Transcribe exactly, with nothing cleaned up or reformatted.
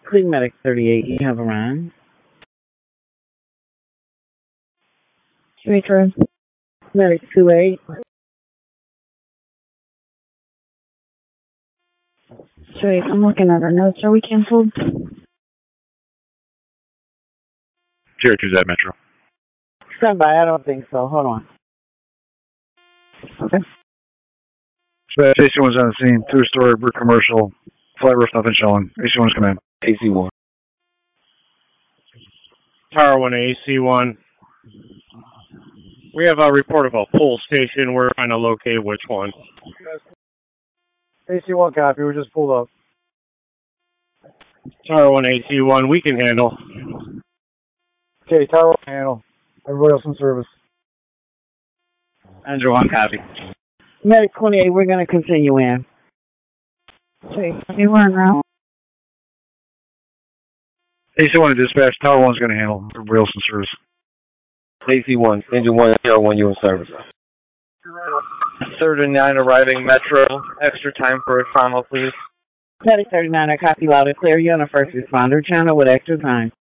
Clean Medic thirty-eight, you have a run. two eight road. Medic two eight. two eight, I'm looking at our notes. Are we canceled? Syracuse at Metro. Stand by, I don't think so. Hold on. Okay. Station one's on the scene. Two-story brick commercial. Flight roof, nothing showing. A C one's come in. A C one. Tower one, A C one. We have a report of a pull station. We're trying to locate which one. A C one copy. We just pulled up. Tower one, A C one. We can handle. Okay, Tower one handle. Everybody else in service. Andrew one copy. Medic twenty-eight, we're going to continue in. two eight, we're en route. A C one to dispatch. Tower one's going to handle. Everybody else in service. A C one, engine one zero one, you in service. thirty-nine arriving Metro. Extra time for a final, please. Medic thirty-nine, I copy loud and clear. You're on a first responder channel with extra time.